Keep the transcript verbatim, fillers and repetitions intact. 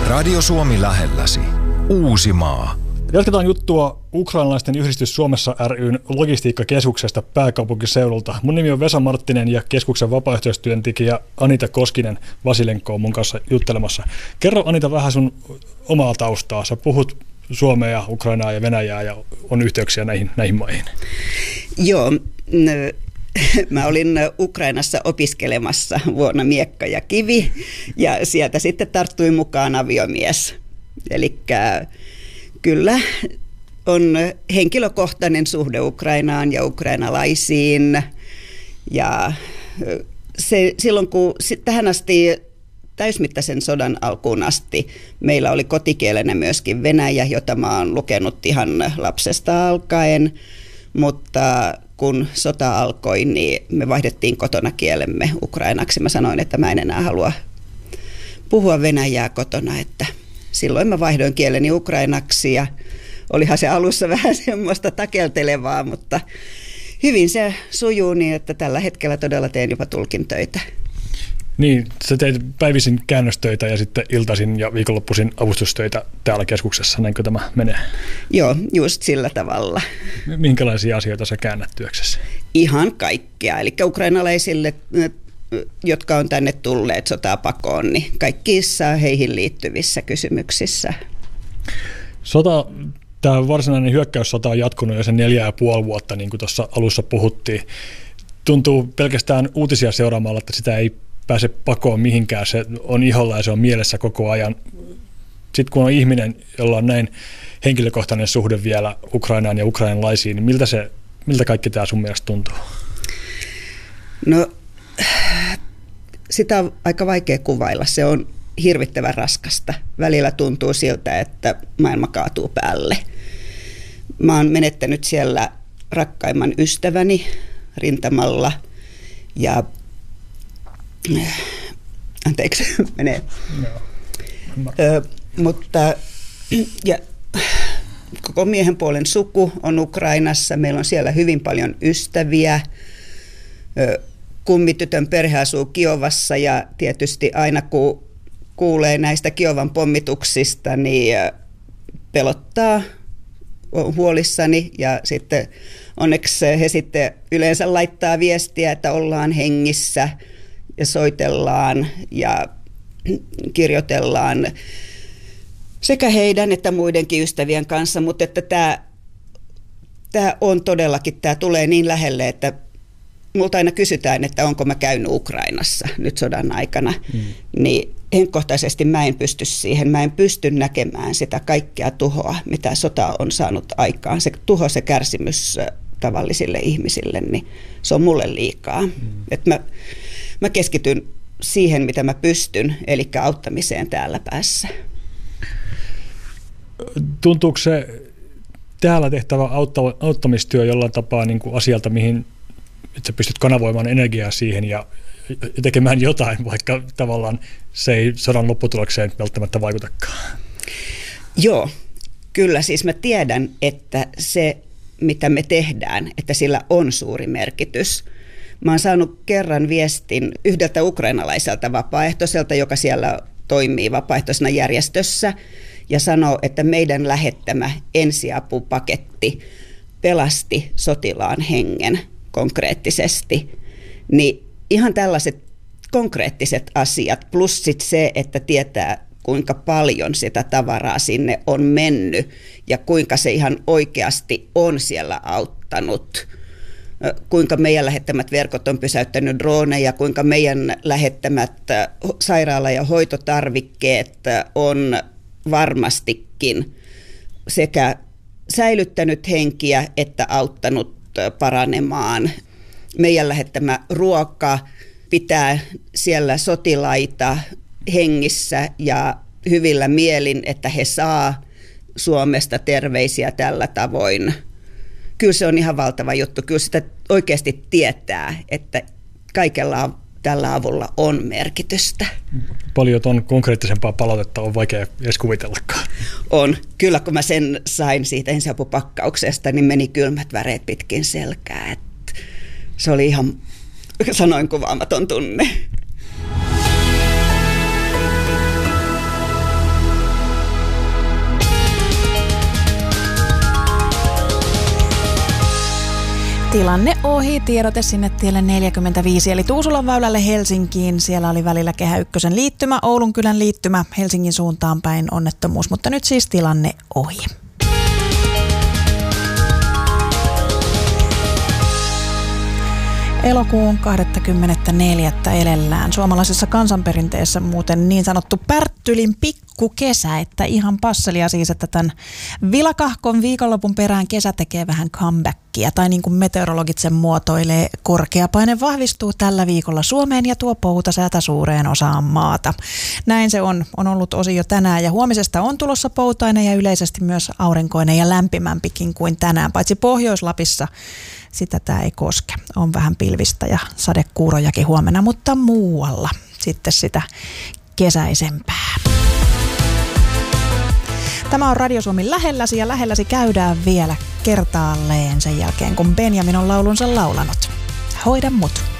Radio Suomi lähelläsi. Uusimaa. Jatketaan juttua Ukrainalaisten yhdistys Suomessa ry:n logistiikkakeskuksesta pääkaupunkiseudulta. Mun nimi on Vesa Marttinen ja keskuksen vapaaehtoistyöntekijä Anita Koskinen Vasilenko on mun kanssa juttelemassa. Kerro Anita vähän sun omaa taustaa. Sä puhut Suomea, Ukrainaa ja Venäjää ja on yhteyksiä näihin, näihin maihin. Joo, mä olin Ukrainassa opiskelemassa vuonna miekka ja kivi ja sieltä sitten tarttui mukaan aviomies. Elikkä kyllä on henkilökohtainen suhde Ukrainaan ja ukrainalaisiin ja se, silloin kun tähän asti täysmittaisen sodan alkuun asti meillä oli kotikielenä myöskin Venäjä, jota mä oon lukenut ihan lapsesta alkaen, mutta kun sota alkoi, niin me vaihdettiin kotona kielemme ukrainaksi. Mä sanoin, että mä en enää halua puhua venäjää kotona, että silloin mä vaihdoin kieleni ukrainaksi ja olihan se alussa vähän semmoista takeltelevaa, mutta hyvin se sujuu niin, että tällä hetkellä todella teen jopa tulkintöitä. Niin, sä teit päivisin käännöstöitä ja sitten iltaisin ja viikonloppuisin avustustöitä täällä keskuksessa, näinkö tämä menee? Joo, just sillä tavalla. Minkälaisia asioita sä käännät työksessä? Ihan kaikkea, eli ukrainalaisille, jotka on tänne tulleet sotaa pakoon, niin kaikissa heihin liittyvissä kysymyksissä. Sota, tämä varsinainen hyökkäyssota on jatkunut jo sen neljä ja puoli vuotta, niin kuin tuossa alussa puhuttiin. Tuntuu pelkästään uutisia seuraamalla, että sitä ei pääse pakoon mihinkään, se on iholla ja se on mielessä koko ajan. Sitten kun on ihminen, jolla on näin henkilökohtainen suhde vielä Ukrainaan ja ukrainalaisiin, niin miltä, se, miltä kaikki tämä sun mielestä tuntuu? No, sitä on aika vaikea kuvailla. Se on hirvittävän raskasta. Välillä tuntuu siltä, että maailma kaatuu päälle. Mä oon menettänyt siellä rakkaimman ystäväni rintamalla ja anteeksi, menee. No. Ö, mutta ja, koko miehen puolen suku on Ukrainassa. Meillä on siellä hyvin paljon ystäviä. Ö, kummitytön perhe asuu Kiovassa ja tietysti aina kun kuulee näistä Kiovan pommituksista, niin pelottaa, olen huolissani ja sitten onneksi he sitten yleensä laittaa viestiä, että ollaan hengissä ja soitellaan ja kirjoitellaan sekä heidän että muidenkin ystävien kanssa, mutta että tämä, tämä on todellakin, tämä tulee niin lähelle, että multa aina kysytään, että onko mä käynyt Ukrainassa nyt sodan aikana, mm. niin henkkohtaisesti mä en pysty siihen, mä en pysty näkemään sitä kaikkea tuhoa, mitä sota on saanut aikaan, se tuho, se kärsimys tavallisille ihmisille, niin se on mulle liikaa. Mm. Että mä, mä keskityn siihen, mitä mä pystyn, eli auttamiseen täällä päässä. Tuntuuko se täällä tehtävä auttamistyö jollain tapaa niin kuin asialta, mihin että sä pystyt kanavoimaan energiaa siihen ja tekemään jotain, vaikka tavallaan se ei sodan lopputulokseen välttämättä vaikutakaan? Joo, kyllä. Siis mä tiedän, että se, mitä me tehdään, että sillä on suuri merkitys. Mä oon saanut kerran viestin yhdeltä ukrainalaiselta vapaaehtoiselta, joka siellä toimii vapaaehtoisena järjestössä, ja sanoo, että meidän lähettämä ensiapupaketti pelasti sotilaan hengen konkreettisesti. Niin ihan tällaiset konkreettiset asiat, plus sit se, että tietää, kuinka paljon sitä tavaraa sinne on mennyt ja kuinka se ihan oikeasti on siellä auttanut. Kuinka meidän lähettämät verkot on pysäyttänyt droneja, kuinka meidän lähettämät sairaala- ja hoitotarvikkeet on varmastikin sekä säilyttänyt henkiä että auttanut paranemaan. Meidän lähettämä ruoka pitää siellä sotilaita hengissä ja hyvillä mielin, että he saa Suomesta terveisiä tällä tavoin. Kyllä se on ihan valtava juttu. Kyllä sitä oikeasti tietää, että kaikella tällä avulla on merkitystä. Paljon on konkreettisempaa palautetta, on vaikea edes kuvitellakaan. On. Kyllä kun mä sen sain siitä ensiapupakkauksesta, niin meni kylmät väreet pitkin selkää. Että se oli ihan sanoin kuvaamaton tunne. Tilanne ohi, tiedote sinne tielle neljäkymmentäviisi, eli Tuusulan väylälle Helsinkiin. Siellä oli välillä Kehä Ykkösen liittymä, Oulunkylän liittymä, Helsingin suuntaan päin onnettomuus, mutta nyt siis tilanne ohi. Elokuun kaksikymmentäneljä elellään. Suomalaisessa kansanperinteessä muuten niin sanottu Pärttylin pikkukesä, että ihan passelia siis, että tämän vilakahkon viikonlopun perään kesä tekee vähän comebackia. Tai niin kuin meteorologit sen muotoilee, korkeapaine vahvistuu tällä viikolla Suomeen ja tuo poutasäätä suureen osaan maata. Näin se on, on ollut osin jo tänään ja huomisesta on tulossa poutainen ja yleisesti myös aurinkoinen ja lämpimämpikin kuin tänään, paitsi Pohjois-Lapissa. Sitä tämä ei koske. On vähän pilvistä ja sadekuurojakin huomenna, mutta muualla sitten sitä kesäisempää. Tämä on Radio Suomi lähelläsi ja lähelläsi käydään vielä kertaalleen sen jälkeen, kun Benjamin on laulunsa laulanut. Hoida mut.